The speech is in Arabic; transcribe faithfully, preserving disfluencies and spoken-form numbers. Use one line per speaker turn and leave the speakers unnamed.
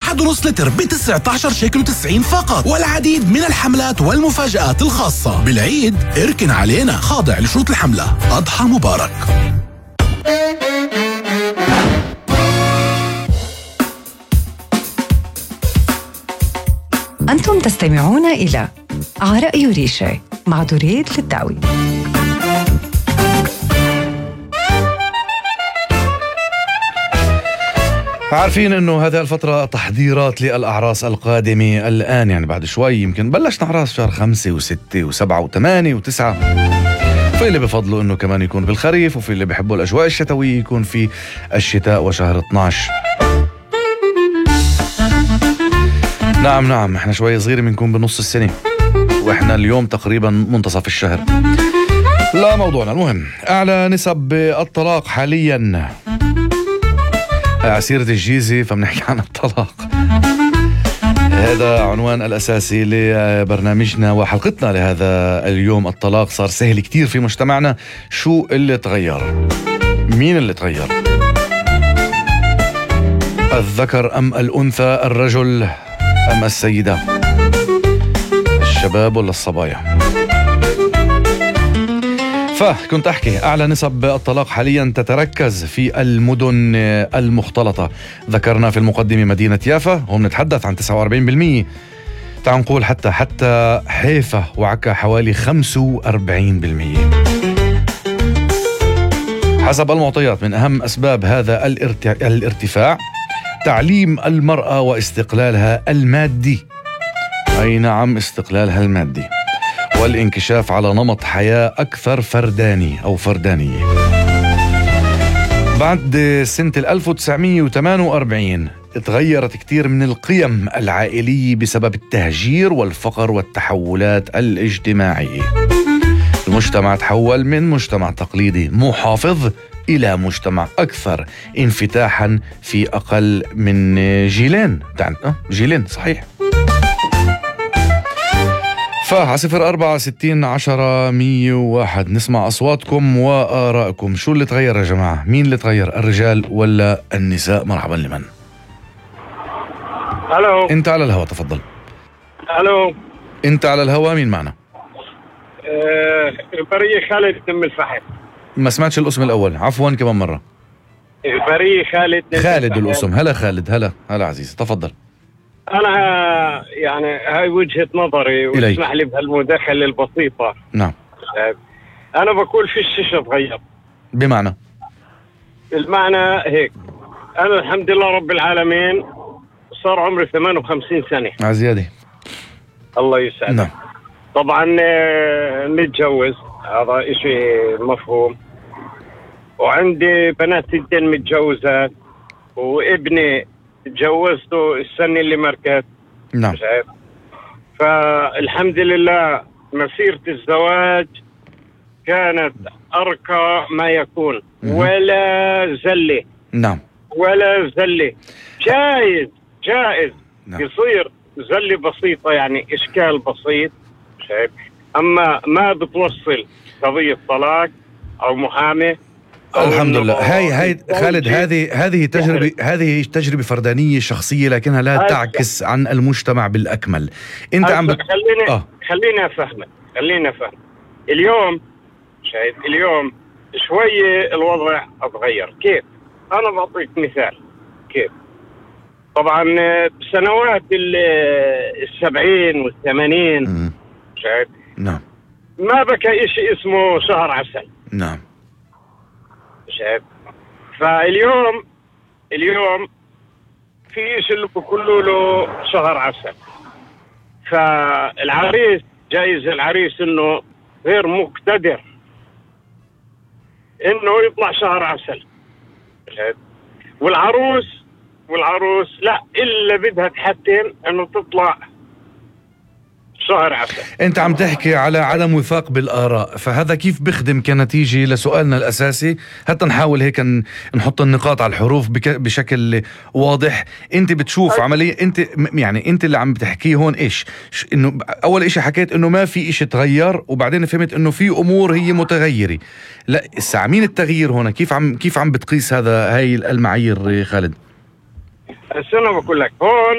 واحد ونص لتر ب تسعة عشر شيكل وتسعين فقط، والعديد من الحملات والمفاجآت الخاصة بالعيد. اركن علينا، خاضع لشروط الحملة. أضحى مبارك.
أنتم تستمعون إلى عرأي ريشة مع دريد للداوي.
عارفين انه هذه الفترة تحضيرات للأعراس القادمة الآن، يعني بعد شوي يمكن بلشنا أعراس شهر خمسة وستة وسبعة وثمانية وتسعة. في اللي بفضلوا انه كمان يكون بالخريف، وفي اللي بيحبوا الأجواء الشتوية يكون في الشتاء وشهر اثناشر. نعم نعم احنا شوي صغيرة بنكون بنص السنة، واحنا اليوم تقريبا منتصف الشهر. لا موضوعنا المهم، أعلى نسب الطلاق حاليا عسيرة الجيزة، فبنحكي عن الطلاق. هذا عنوان الأساسي لبرنامجنا وحلقتنا لهذا اليوم. الطلاق صار سهل كتير في مجتمعنا. شو اللي تغير؟ مين اللي تغير؟ الذكر أم الأنثى؟ الرجل أم السيدة؟ الشباب ولا الصبايا؟ فكنت أحكي أعلى نسب الطلاق حاليا تتركز في المدن المختلطة. ذكرنا في المقدمة مدينة يافا، هم نتحدث عن تسعة وأربعين بالمئة. تعال نقول حتى حتى حيفا وعكا حوالي خمسة وأربعين بالمئة. حسب المعطيات، من أهم أسباب هذا الارتفاع تعليم المرأة واستقلالها المادي. أي نعم، استقلالها المادي، والانكشاف على نمط حياة أكثر فرداني أو فردانية. بعد سنة ألف وتسعمئة وثمانية وأربعين تغيرت كتير من القيم العائلية بسبب التهجير والفقر والتحولات الاجتماعية. المجتمع تحول من مجتمع تقليدي محافظ إلى مجتمع أكثر انفتاحا في أقل من جيلين. جيلين صحيح. فعلى صفر أربعة ستين عشرة مية وواحد نسمع أصواتكم وآرائكم. شو اللي تغير يا جماعة؟ مين اللي تغير، الرجال ولا النساء؟ مرحبا لمن؟
ألو.
أنت على الهواء، تفضل.
ألو.
أنت على الهواء، مين معنا؟
أه بريه خالد من الفحم.
ما سمعتش الاسم الأول، عفوا كمان مرة.
بريه خالد.
خالد الاسم. هلا خالد. هلا هلا عزيزي، تفضل.
أنا يعني هاي وجهة نظري، واسمح لي بهالمداخلة البسيطة.
نعم.
أنا بقول في الشيء تغير.
بمعنى؟
المعنى هيك، أنا الحمد لله رب العالمين صار عمري ثمانية وخمسين سنة.
عزيادي.
الله يسعدك.
نعم.
طبعا متجوز، هذا إشي مفهوم، وعندي بنات ستين متجوزات، وابني تجوزته السنة اللي مركت.
نعم.
فالحمد لله مسيرة الزواج كانت أرقى ما يكون. م- ولا زلة.
نعم.
ولا زلة. جائز جائز
نعم.
يصير زلة بسيطة، يعني إشكال بسيط، شايف؟ أما ما بتوصل قضية طلاق أو محامي.
الحمد لله. هاي هاي خالد، هذه هذه تجربة هذه تجربة فردانية شخصية، لكنها لا تعكس عن المجتمع بالأكمل. أنت عم بت...
خليني
آه.
خليني أفهمك خليني أفهم اليوم، شايف؟ اليوم شوية الوضع أتغير. كيف؟ أنا بعطيك مثال. كيف؟ طبعا بسنوات السبعين والثمانين، شايف؟
نعم.
ما بكى إشي اسمه شهر عسل.
نعم.
شايف؟ فاليوم اليوم في إشي اللي بقولوا له شهر عسل. فالعريس جايز العريس إنه غير مقتدر إنه يطلع شهر عسل، شايف؟ والعروس والعروس لا إلا بدها تحتم إنه تطلع شهر عسل.
أنت عم تحكي على عدم وفاق بالآراء، فهذا كيف بخدم كنتيجة لسؤالنا الأساسي؟ حتى نحاول هيك نحط النقاط على الحروف بشكل واضح. أنت بتشوف أي. عملية أنت يعني أنت اللي عم بتحكيه هون إيش؟ إنه أول إشي حكيت إنه ما في إشي تغير، وبعدين فهمت إنه في أمور هي متغيرة. لا الساعمين التغيير هنا كيف عم كيف عم بتقيس هذا هاي المعايير خالد؟
السنة بقول لك هون